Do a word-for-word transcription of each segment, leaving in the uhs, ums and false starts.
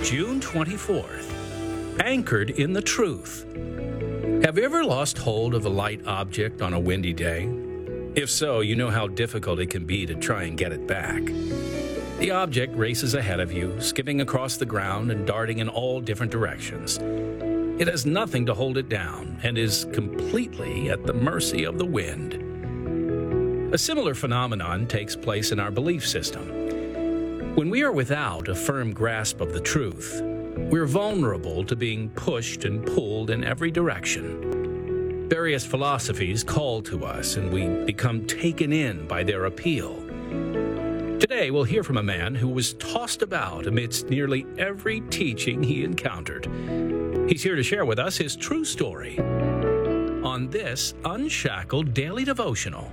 June twenty-fourth, anchored in the truth. Have you ever lost hold of a light object on a windy day? If so, you know how difficult it can be to try and get it back. The object races ahead of you, skipping across the ground and darting in all different directions. It has nothing to hold it down and is completely at the mercy of the wind. A similar phenomenon takes place in our belief system. When we are without a firm grasp of the truth, we're vulnerable to being pushed and pulled in every direction. Various philosophies call to us, and we become taken in by their appeal. Today, we'll hear from a man who was tossed about amidst nearly every teaching he encountered. He's here to share with us his true story on this Unshackled Daily Devotional.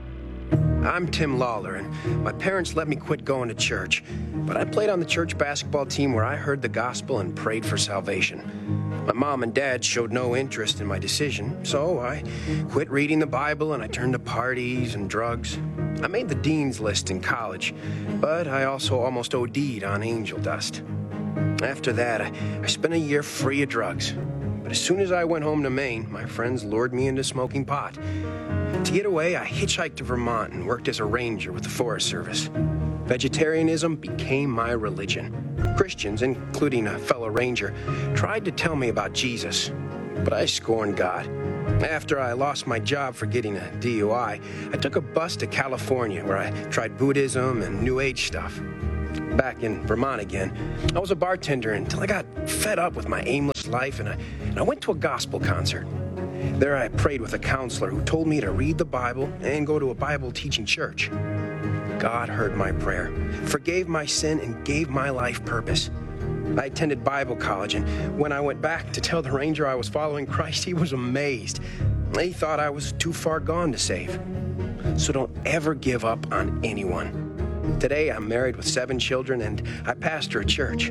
I'm Tim Lawler, and my parents let me quit going to church, but I played on the church basketball team where I heard the gospel and prayed for salvation. My mom and dad showed no interest in my decision, so I quit reading the Bible and I turned to parties and drugs. I made the dean's list in college, but I also almost O D'd on angel dust. After that, I, I spent a year free of drugs, but as soon as I went home to Maine, my friends lured me into smoking pot. To get away, I hitchhiked to Vermont and worked as a ranger with the Forest Service. Vegetarianism became my religion. Christians, including a fellow ranger, tried to tell me about Jesus, but I scorned God. After I lost my job for getting a D U I, I took a bus to California where I tried Buddhism and New Age stuff. Back in Vermont again, I was a bartender until I got fed up with my aimless life and I, and I went to a gospel concert. There I prayed with a counselor who told me to read the Bible and go to a Bible-teaching church. God heard my prayer, forgave my sin, and gave my life purpose. I attended Bible college, and when I went back to tell the ranger I was following Christ, he was amazed. He thought I was too far gone to save. So don't ever give up on anyone. Today I'm married with seven children, and I pastor a church.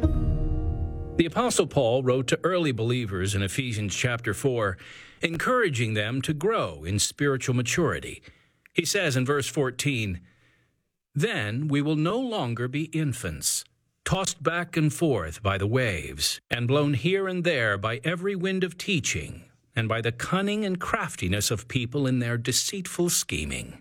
The Apostle Paul wrote to early believers in Ephesians chapter four, encouraging them to grow in spiritual maturity. He says in verse fourteen, "Then we will no longer be infants, tossed back and forth by the waves, and blown here and there by every wind of teaching, and by the cunning and craftiness of people in their deceitful scheming."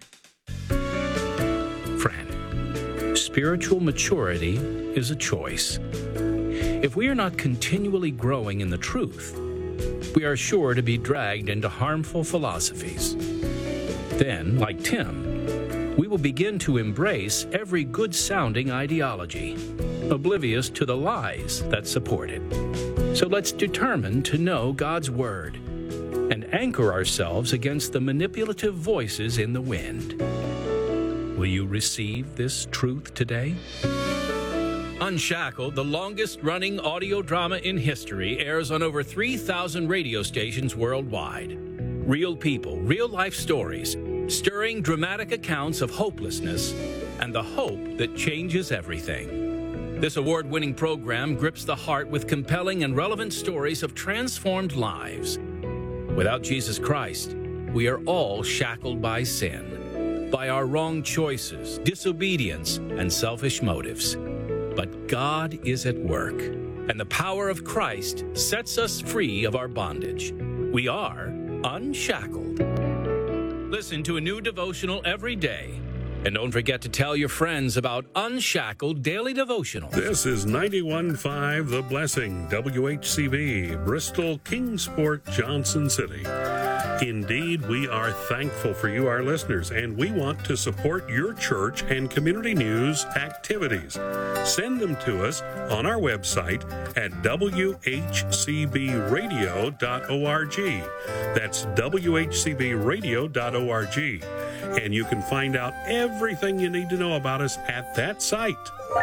Friend, spiritual maturity is a choice. If we are not continually growing in the truth, we are sure to be dragged into harmful philosophies. Then, like Tim, we will begin to embrace every good-sounding ideology, oblivious to the lies that support it. So let's determine to know God's Word and anchor ourselves against the manipulative voices in the wind. Will you receive this truth today? Unshackled, the longest-running audio drama in history, airs on over three thousand radio stations worldwide. Real people, real-life stories, stirring dramatic accounts of hopelessness and the hope that changes everything. This award-winning program grips the heart with compelling and relevant stories of transformed lives. Without Jesus Christ, we are all shackled by sin, by our wrong choices, disobedience, and selfish motives. But God is at work, and the power of Christ sets us free of our bondage. We are unshackled. Listen to a new devotional every day. And don't forget to tell your friends about Unshackled Daily Devotional. This is ninety-one point five The Blessing, W H C V, Bristol, Kingsport, Johnson City. Indeed, we are thankful for you, our listeners, and we want to support your church and community news activities. Send them to us on our website at w h c b radio dot org. That's w h c b radio dot org. And you can find out everything you need to know about us at that site.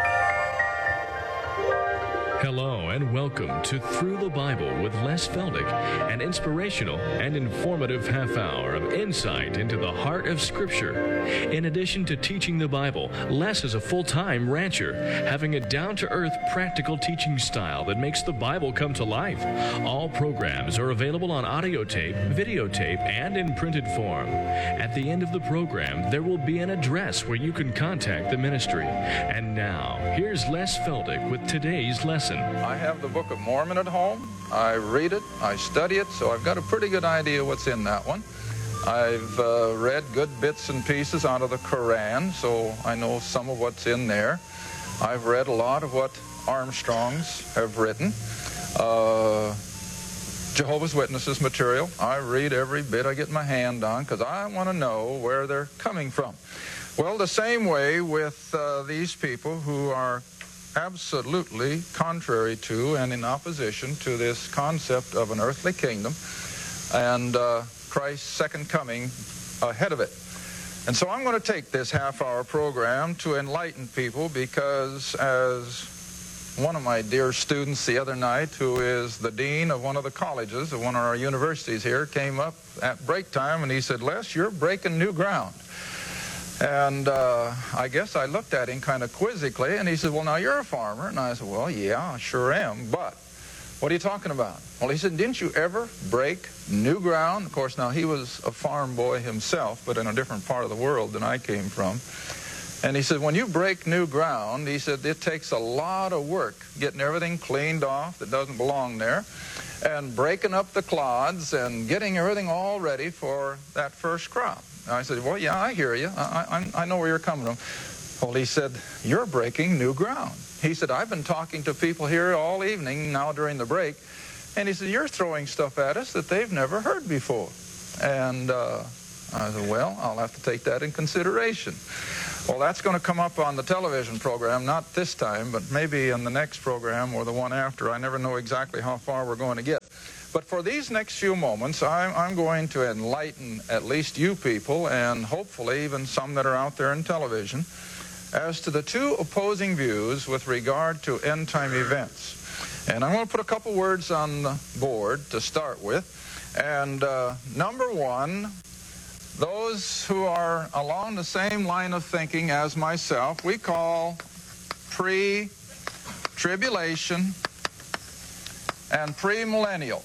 Hello and welcome to Through the Bible with Les Feldick, an inspirational and informative half hour of insight into the heart of Scripture. In addition to teaching the Bible, Les is a full-time rancher, having a down-to-earth, practical teaching style that makes the Bible come to life. All programs are available on audio tape, videotape, and in printed form. At the end of the program, there will be an address where you can contact the ministry. And now, here's Les Feldick with today's lesson. listen. I have the Book of Mormon at home. I read it, I study it, so I've got a pretty good idea what's in that one. I've uh, read good bits and pieces out of the Koran, so I know some of what's in there. I've read a lot of what Armstrongs have written. Uh, Jehovah's Witnesses material. I read every bit I get my hand on because I want to know where they're coming from. Well, the same way with uh, these people who are absolutely contrary to and in opposition to this concept of an earthly kingdom and uh, Christ's second coming ahead of it. And so I'm going to take this half-hour program to enlighten people because, as one of my dear students the other night, who is the dean of one of the colleges of one of our universities here, came up at break time and he said, "Les, you're breaking new ground." And uh, I guess I looked at him kind of quizzically, and he said, "Well, now you're a farmer." And I said, "Well, yeah, I sure am, but what are you talking about?" Well, he said, "Didn't you ever break new ground?" Of course, now he was a farm boy himself, but in a different part of the world than I came from. And he said, when you break new ground, he said, it takes a lot of work getting everything cleaned off that doesn't belong there, and breaking up the clods and getting everything all ready for that first crop. And I said, "Well, yeah, I hear you. I, I, I know where you're coming from." Well, he said, "You're breaking new ground." He said, "I've been talking to people here all evening now during the break," and he said, "You're throwing stuff at us that they've never heard before." And uh, I said, "Well, I'll have to take that in consideration." Well, that's going to come up on the television program, not this time, but maybe in the next program or the one after. I never know exactly how far we're going to get. But for these next few moments, I'm, I'm going to enlighten at least you people, and hopefully even some that are out there in television, as to the two opposing views with regard to end-time events. And I'm going to put a couple words on the board to start with. And uh, number one, those who are along the same line of thinking as myself, we call pre-tribulation and premillennial.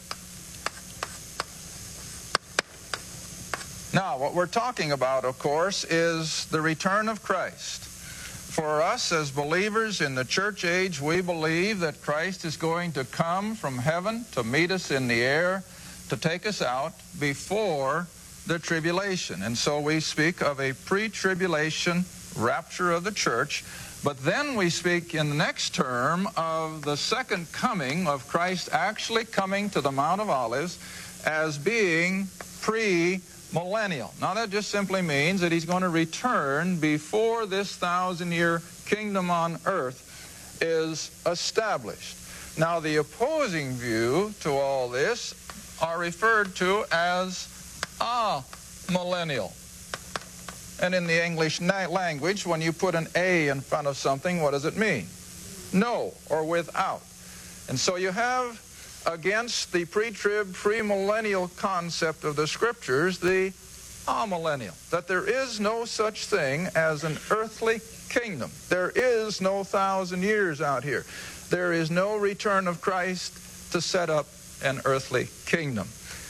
Now, what we're talking about, of course, is the return of Christ. For us as believers in the church age, we believe that Christ is going to come from heaven to meet us in the air, to take us out before the tribulation. And so we speak of a pre-tribulation rapture of the church, but then we speak in the next term of the second coming of Christ actually coming to the Mount of Olives as being pre-millennial. Now that just simply means that he's going to return before this thousand-year kingdom on earth is established. Now the opposing view to all this are referred to as a millennial. And in the English language, when you put an A in front of something, what does it mean? No, or without. And so you have, against the pre-trib, pre-millennial concept of the Scriptures, the amillennial, that there is no such thing as an earthly kingdom. There is no thousand years out here. There is no return of Christ to set up an earthly kingdom.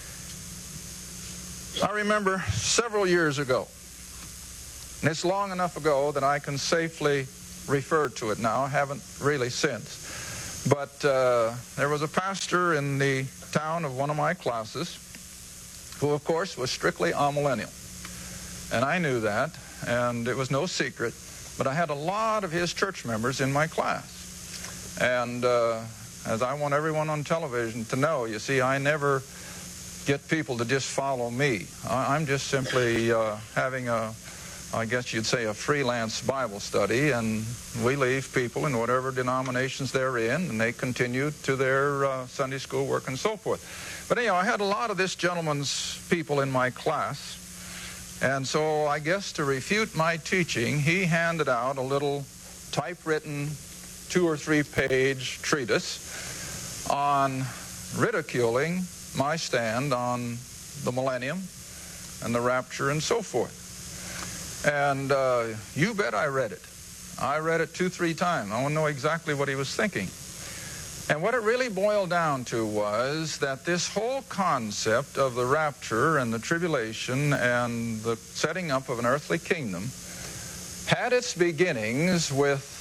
I remember several years ago, and it's long enough ago that I can safely refer to it now. I haven't really since. But uh, there was a pastor in the town of one of my classes who, of course, was strictly amillennial. And I knew that, and it was no secret. But I had a lot of his church members in my class. And uh, as I want everyone on television to know, you see, I never get people to just follow me. I'm just simply uh, having a, I guess you'd say, a freelance Bible study, and we leave people in whatever denominations they're in, and they continue to their uh, Sunday school work and so forth. But anyhow, I had a lot of this gentleman's people in my class, and so I guess to refute my teaching, he handed out a little typewritten two or three page treatise on ridiculing my stand on the millennium and the rapture and so forth. And uh, you bet I read it. I read it two, three times. I want to know exactly what he was thinking. And what it really boiled down to was that this whole concept of the rapture and the tribulation and the setting up of an earthly kingdom had its beginnings with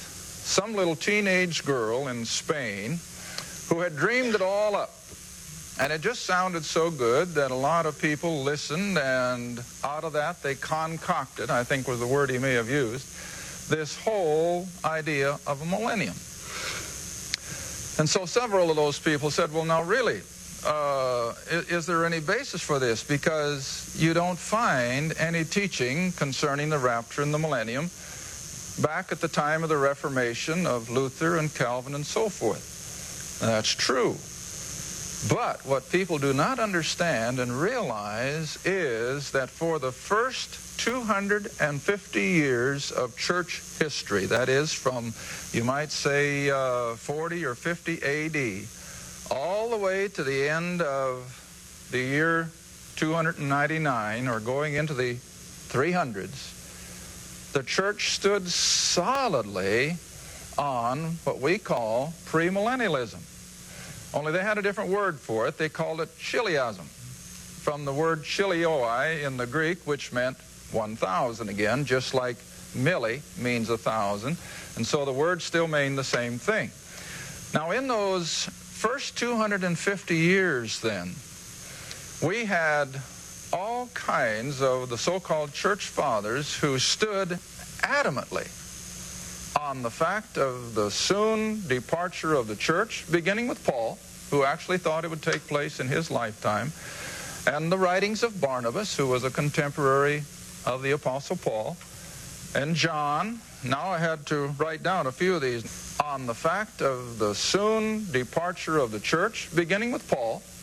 some little teenage girl in Spain who had dreamed it all up. And it just sounded so good that a lot of people listened, and out of that they concocted, I think was the word he may have used, this whole idea of a millennium. And so several of those people said, well, now really, uh, is, is there any basis for this? Because you don't find any teaching concerning the rapture and the millennium back at the time of the Reformation of Luther and Calvin and so forth. And that's true. But what people do not understand and realize is that for the first two hundred fifty years of church history, that is from, you might say, uh, forty or fifty A D, all the way to the end of the year two hundred ninety-nine, or going into the three hundreds, the church stood solidly on what we call premillennialism. Only they had a different word for it. They called it chiliasm, from the word chilioi in the Greek, which meant one thousand again, just like milli means a thousand. And so the words still mean the same thing. Now, in those first two hundred fifty years, then, we had all kinds of the so-called church fathers who stood adamantly on the fact of the soon departure of the church, beginning with Paul, who actually thought it would take place in his lifetime, and the writings of Barnabas, who was a contemporary of the Apostle Paul, and John. Now I had to write down a few of these on the fact of the soon departure of the church, beginning with Paul,